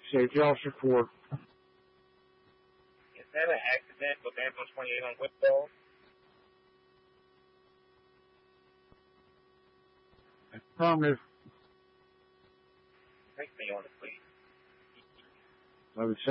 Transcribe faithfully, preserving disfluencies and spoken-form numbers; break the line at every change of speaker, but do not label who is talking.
Safety Officer Ford.
Is that an accident with ambulance twenty-eight on Whitwell?
Affirmative.
Take me on it, please.
eleven